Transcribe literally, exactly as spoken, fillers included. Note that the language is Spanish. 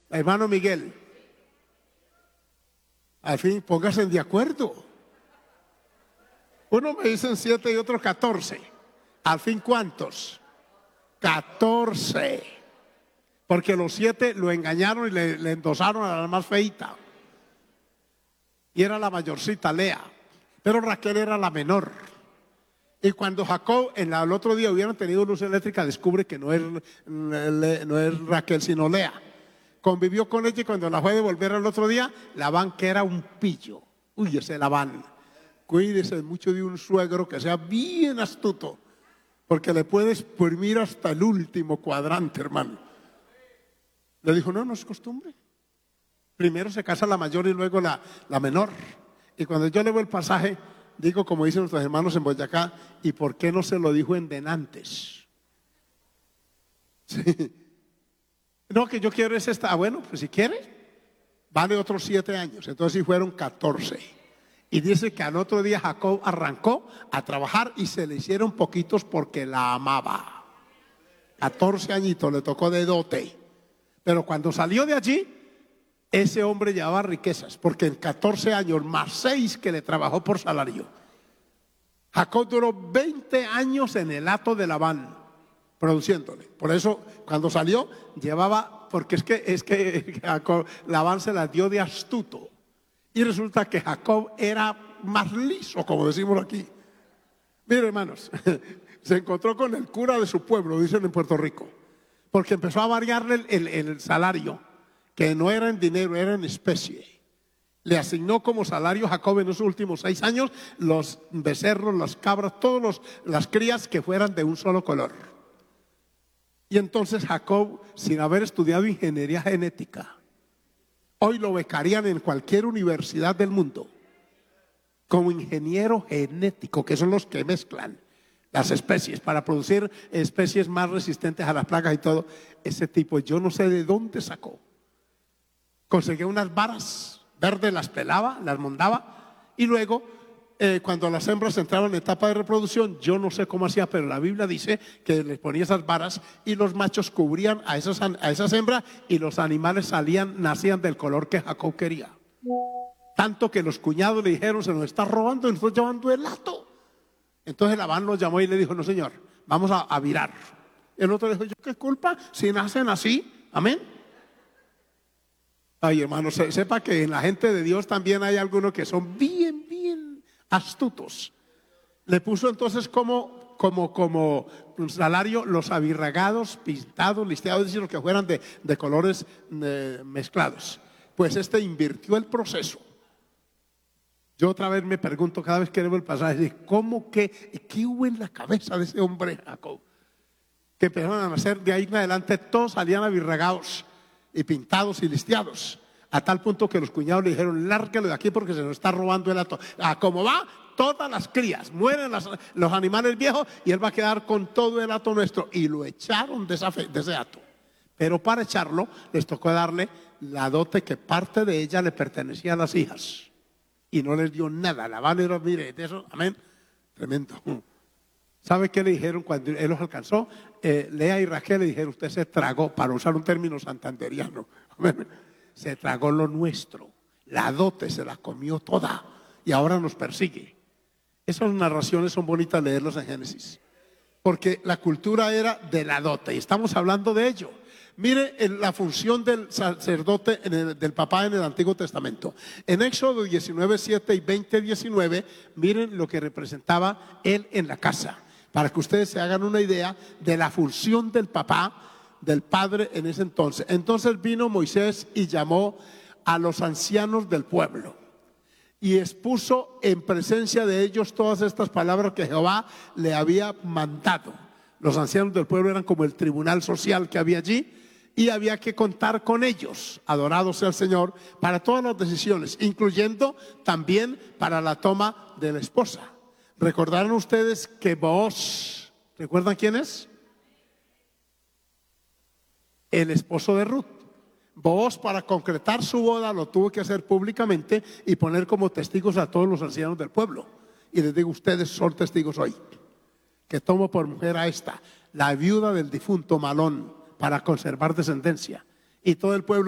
Hermano Miguel, al fin pónganse de acuerdo. Uno me dicen siete y otro catorce. Al fin, ¿cuántos? Catorce. Porque los siete lo engañaron y le, le endosaron a la más feita. Y era la mayorcita, Lea. Pero Raquel era la menor. Y cuando Jacob en el otro día hubieran tenido luz eléctrica, descubre que no es, no es Raquel sino Lea. Convivió con ella y cuando la fue a devolver al otro día, Labán, que era un pillo. Uy, ese Labán. Cuídese mucho de un suegro que sea bien astuto, porque le puedes exprimir hasta el último cuadrante, hermano. Le dijo, no, no es costumbre. Primero se casa la mayor y luego la, la menor. Y cuando yo leo el pasaje, digo, como dicen nuestros hermanos en Boyacá, ¿y por qué no se lo dijo en denantes? Sí. No, que yo quiero es esta. Ah, bueno, pues si quiere, vale otros siete años. Entonces sí fueron catorce. Y dice que al otro día Jacob arrancó a trabajar y se le hicieron poquitos porque la amaba. catorce añitos le tocó de dote. Pero cuando salió de allí, ese hombre llevaba riquezas, porque en catorce años más seis que le trabajó por salario. Jacob duró veinte años en el hato de Labán, produciéndole. Por eso cuando salió llevaba, porque es que, es que Jacob, Labán se la dio de astuto. Y resulta que Jacob era más liso, como decimos aquí. Miren, hermanos, se encontró con el cura de su pueblo, dicen en Puerto Rico, porque empezó a variarle el, el, el salario, que no era en dinero, era en especie. Le asignó como salario a Jacob en los últimos seis años los becerros, las cabras, todas las crías que fueran de un solo color. Y entonces Jacob, sin haber estudiado ingeniería genética, hoy lo becarían en cualquier universidad del mundo como ingeniero genético, que son los que mezclan las especies para producir especies más resistentes a las plagas y todo. Ese tipo, yo no sé de dónde sacó. Conseguía unas varas verdes, las pelaba, las montaba y luego eh, cuando las hembras entraban en etapa de reproducción, yo no sé cómo hacía, pero la Biblia dice que les ponía esas varas y los machos cubrían a esas, a esas hembras y los animales salían, nacían del color que Jacob quería. Tanto que los cuñados le dijeron, se nos está robando y nos está llevando el hato. Entonces Labán los llamó y le dijo, no señor, vamos a, a virar. El otro dijo, yo qué culpa si nacen así, amén. Ay, hermano, se, sepa que en la gente de Dios también hay algunos que son bien, bien astutos. Le puso entonces como, como, como un salario los abirragados, pintados, listeados, es decir, los que fueran de, de colores eh, mezclados. Pues este invirtió el proceso. Yo otra vez me pregunto cada vez que leo el pasaje, ¿cómo que, qué hubo en la cabeza de ese hombre Jacob? Que empezaron a nacer de ahí en adelante, todos salían abirragados y pintados y listeados, a tal punto que los cuñados le dijeron, lárguelo de aquí porque se nos está robando el hato. Ah, como va, todas las crías, mueren las, los animales viejos y él va a quedar con todo el hato nuestro. Y lo echaron de, esa fe, de ese hato. Pero para echarlo les tocó darle la dote que parte de ella le pertenecía a las hijas. Y no les dio nada. Labán era, mire, de eso, amén, tremendo. ¿Sabe qué le dijeron cuando él los alcanzó? Eh, Lea y Raquel le dijeron, usted se tragó, para usar un término santanderiano, amén, se tragó lo nuestro. La dote se la comió toda y ahora nos persigue. Esas narraciones son bonitas leerlas en Génesis, porque la cultura era de la dote y estamos hablando de ello. Mire la función del sacerdote, en el, del papá en el Antiguo Testamento. En Éxodo diecinueve, siete y veinte, diecinueve, miren lo que representaba él en la casa, para que ustedes se hagan una idea de la función del papá, del padre en ese entonces. Entonces vino Moisés y llamó a los ancianos del pueblo y expuso en presencia de ellos todas estas palabras que Jehová le había mandado. Los ancianos del pueblo eran como el tribunal social que había allí y había que contar con ellos, adorado sea el Señor, para todas las decisiones, incluyendo también para la toma de la esposa. Recordaron ustedes que Booz, ¿recuerdan quién es? El esposo de Ruth. Booz, para concretar su boda, lo tuvo que hacer públicamente y poner como testigos a todos los ancianos del pueblo. Y les digo, ustedes son testigos hoy, que tomo por mujer a esta, la viuda del difunto Malón, para conservar descendencia. Y todo el pueblo